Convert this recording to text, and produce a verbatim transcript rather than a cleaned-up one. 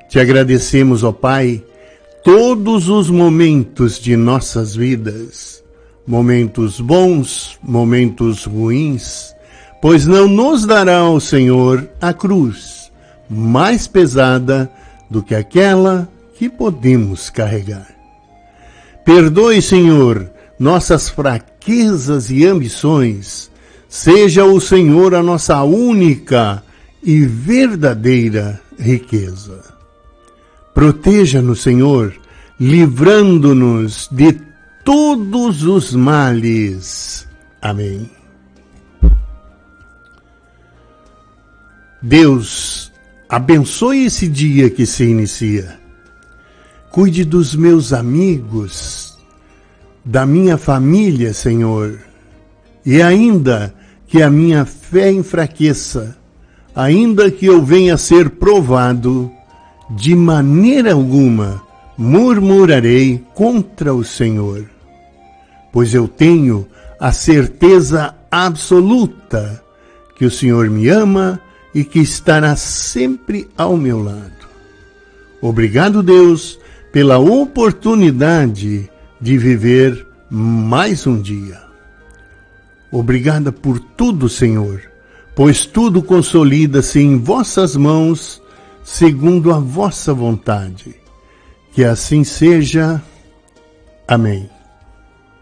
Te agradecemos, ó Pai, todos os momentos de nossas vidas, momentos bons, momentos ruins, pois não nos dará o Senhor a cruz mais pesada do que aquela que podemos carregar. Perdoe, Senhor, nossas fraquezas e ambições. Seja o Senhor a nossa única e verdadeira riqueza. Proteja-nos, Senhor, livrando-nos de todos os males. Amém. Deus, abençoe esse dia que se inicia. Cuide dos meus amigos, da minha família, Senhor, e ainda que a minha fé enfraqueça, ainda que eu venha a ser provado, de maneira alguma murmurarei contra o Senhor, pois eu tenho a certeza absoluta que o Senhor me ama e que estará sempre ao meu lado. Obrigado, Deus, pela oportunidade de viver mais um dia. Obrigada por tudo, Senhor, pois tudo consolida-se em vossas mãos, segundo a vossa vontade. Que assim seja. Amém.